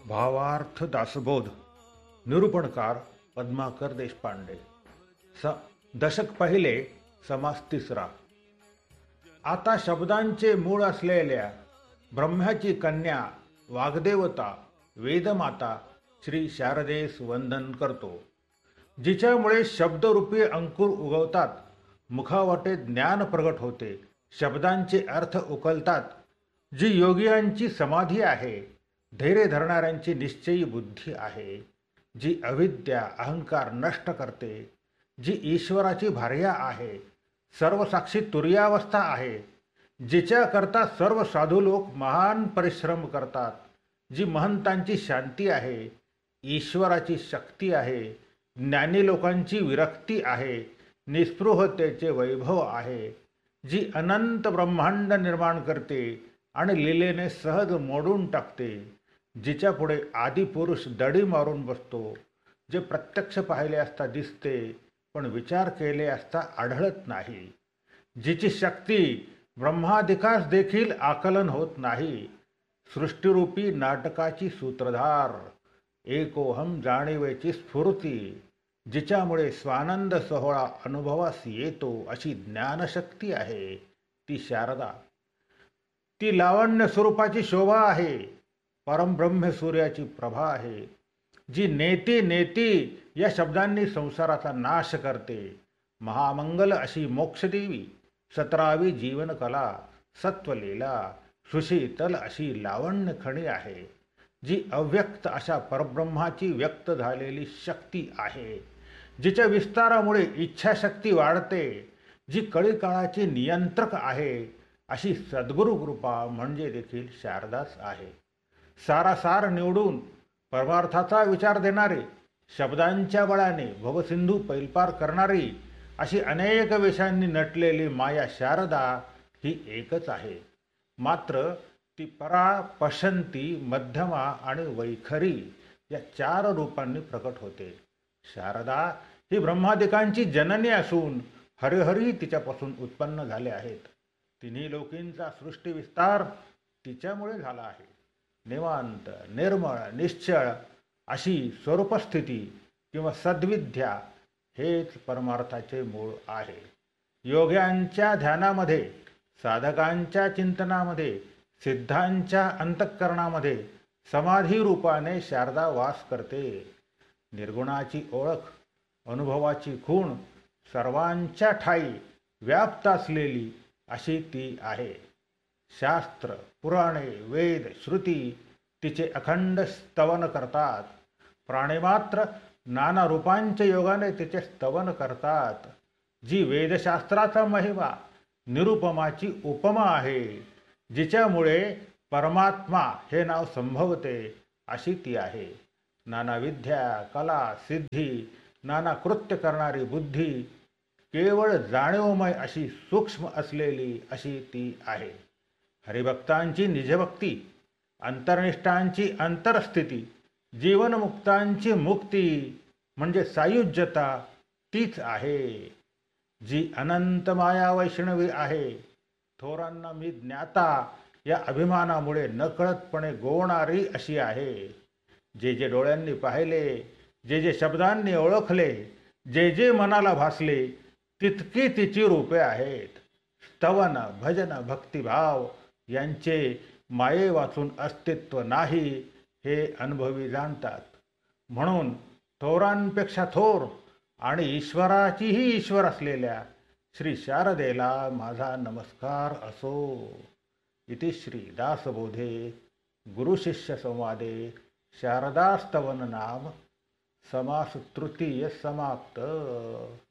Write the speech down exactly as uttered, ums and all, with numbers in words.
भावार्थ दासबोध. निरूपणकार पद्माकर देशपांडे. स दशक पहिले, समास तिसरा. आता शब्दांचे मूळ असलेल्या ब्रह्म्याची कन्या वाग्देवता वेदमाता श्री शारदेस वंदन करतो, जिच्यामुळे शब्दरूपी अंकुर उगवतात, मुखावाटे ज्ञान प्रगट होते, शब्दांचे अर्थ उकलतात. जी योगियांची समाधी आहे, धैर्य धरणाऱ्यांची निश्चयी बुद्धी आहे, जी अविद्या अहंकार नष्ट करते, जी ईश्वराची भार्या आहे, सर्वसाक्षी तुर्यावस्था आहे, जिच्याकरता सर्व साधू लोक महान परिश्रम करतात, जी महंतांची शांती आहे, ईश्वराची शक्ती आहे, ज्ञानी लोकांची विरक्ती आहे, निस्पृहतेचे वैभव आहे, जी अनंत ब्रह्मांड निर्माण करते आणि लीलेने सहज मोडून टाकते, जिच्या पुढे आदिपुरुष दडी मारून बसतो, जे प्रत्यक्ष पाहिले असता दिसते पण विचार केले असता आढळत नाही, जिची शक्ती ब्रह्मादिकास देखील आकलन होत नाही, सृष्टीरूपी नाटकाची सूत्रधार, एकोहम जाणीवेची स्फूर्ती, जिच्यामुळे स्वानंद सोहळा अनुभवास येतो, अशी ज्ञानशक्ती आहे ती शारदा. ती लावण्य स्वरूपाची शोभा आहे, परमब्रह्म सूर्याची प्रभा आहे, जी नेती नेती या शब्दांनी संसाराचा नाश करते, महामंगल अशी मोक्षदेवी, सतरावी जीवनकला, सत्वलीला, सुशीतल अशी लावण्य खणी आहे, जी अव्यक्त अशा परब्रह्माची व्यक्त झालेली शक्ती आहे, जिच्या विस्तारामुळे इच्छाशक्ती वाढते, जी कळीकाळाची नियंत्रक आहे, अशी सद्गुरु कृपा म्हणजे देखील शारदाच आहे. सारासार निवडून परमार्थाचा विचार देणारी, शब्दांच्या बळाने भवसिंधू पैलपार करणारी, अशी अनेक वेशांनी नटलेली माया शारदा ही एकच आहे. मात्र ती परा, पशंती, मध्यमा आणि वैखरी या चार रूपांनी प्रकट होते. शारदा ही ब्रह्मादिकांची जननी असून हरिहरी तिच्यापासून उत्पन्न झाले आहेत. तिन्ही लोकींचा सृष्टी विस्तार तिच्यामुळे झाला आहे. निवांत, निर्मळ, निश्चळ अशी स्वरूपस्थिती किंवा सद्विद्या हेच परमार्थाचे मूळ आहे. योग्यांच्या ध्यानामध्ये, साधकांच्या चिंतनामध्ये, सिद्धांच्या अंतःकरणामध्ये समाधी रूपाने शारदा वास करते. निर्गुणाची ओळख, अनुभवाची खूण, सर्वांच्या ठाई व्याप्त असलेली अशी ती आहे. शास्त्र, पुराणे, वेद, श्रुती तिचे अखंड स्तवन करतात. प्राणिमात्र नाना रूपांच्या योगाने तिचे स्तवन करतात. जी वेदशास्त्राचा महिमा, निरुपमाची उपमा आहे, जिच्यामुळे परमात्मा हे नाव संभवते, अशी ती आहे. नाना विद्या, कला, सिद्धी, नाना कृत्य करणारी बुद्धी, केवळ जाणीवमय अशी सूक्ष्म असलेली अशी ती आहे. हरिभक्तांची निजभक्ती, अंतर्निष्ठांची अंतरस्थिती, जीवनमुक्तांची मुक्ती म्हणजे सायुज्यता तीच आहे. जी अनंत माया वैष्णवी आहे, थोरांना मी ज्ञाता या अभिमानामुळे नकळतपणे गोवणारी अशी आहे. जे जे डोळ्यांनी पाहिले, जे जे शब्दांनी ओळखले, जे जे मनाला भासले, तितकी तिची रूपे आहेत. स्तवन, भजन, भक्तिभाव यांचे माये वाचून अस्तित्व नाही हे अनुभवी जाणतात. म्हणून थोरांपेक्षा थोर आणि ईश्वराचीही ईश्वर असलेल्या श्री शारदेला माझा नमस्कार असो. इति श्री दासबोधे गुरुशिष्य संवादे शारदास्तवन नाम समास तृतीय समाप्त.